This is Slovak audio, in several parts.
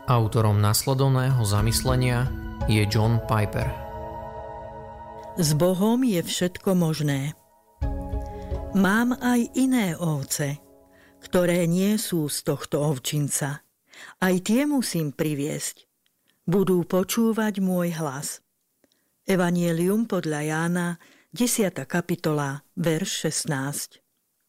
Autorom nasledovného zamyslenia je John Piper. S Bohom je všetko možné. Mám aj iné ovce, ktoré nie sú z tohto ovčinca. Aj tie musím priviesť. Budú počúvať môj hlas. Evangelium podľa Jána, 10. kapitola, verš 16.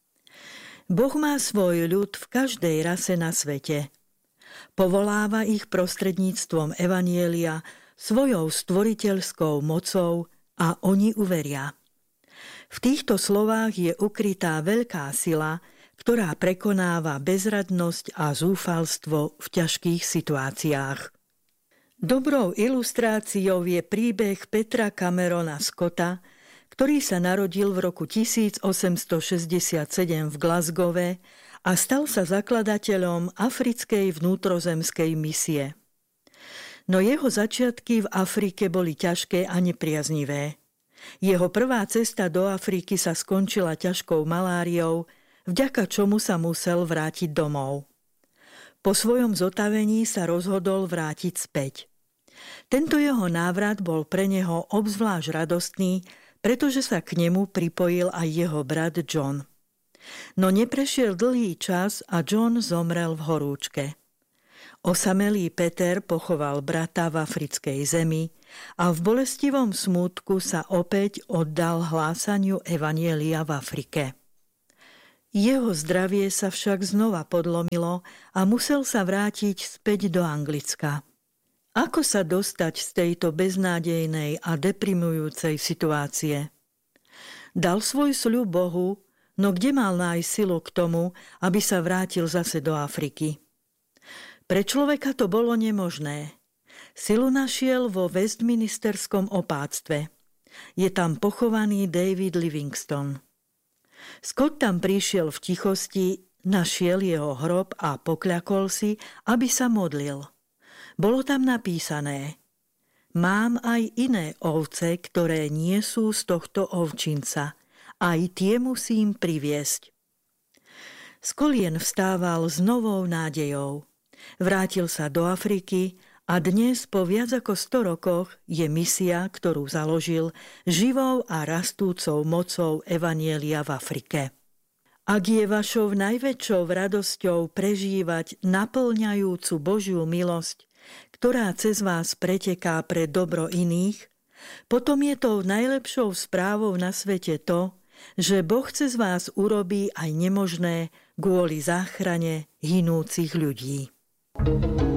Boh má svoj ľud v každej rase na svete. Povoláva ich prostredníctvom evanjelia svojou stvoriteľskou mocou a oni uveria. V týchto slovách je ukrytá veľká sila, ktorá prekonáva bezradnosť a zúfalstvo v ťažkých situáciách. Dobrou ilustráciou je príbeh Petra Camerona Scotta, ktorý sa narodil v roku 1867 v Glasgowe a stal sa zakladateľom africkej vnútrozemskej misie. No jeho začiatky v Afrike boli ťažké a nepriaznivé. Jeho prvá cesta do Afriky sa skončila ťažkou maláriou, vďaka čomu sa musel vrátiť domov. Po svojom zotavení sa rozhodol vrátiť späť. Tento jeho návrat bol pre neho obzvlášť radostný, pretože sa k nemu pripojil aj jeho brat John. No neprešiel dlhý čas a John zomrel v horúčke. Osamelý Peter pochoval brata v africkej zemi a v bolestivom smútku sa opäť oddal hlásaniu evanjelia v Afrike. Jeho zdravie sa však znova podlomilo a musel sa vrátiť späť do Anglicka. Ako sa dostať z tejto beznádejnej a deprimujúcej situácie? Dal svoj sľub Bohu, no kde mal nájsť silu k tomu, aby sa vrátil zase do Afriky? Pre človeka to bolo nemožné. Silu našiel vo Westminsterskom opáctve. Je tam pochovaný David Livingstone. Scott tam prišiel v tichosti, našiel jeho hrob a pokľakol si, aby sa modlil. Bolo tam napísané: Mám aj iné ovce, ktoré nie sú z tohto ovčinca. Aj tie musím priviesť. Z kolien vstával s novou nádejou. Vrátil sa do Afriky a dnes po viac ako 100 rokoch je misia, ktorú založil, živou a rastúcou mocou evanjelia v Afrike. Ak je vašou najväčšou radosťou prežívať naplňajúcu Božiu milosť, ktorá cez vás preteká pre dobro iných, potom je tou najlepšou správou na svete to, že Boh cez vás urobí aj nemožné kvôli záchrane hynúcich ľudí.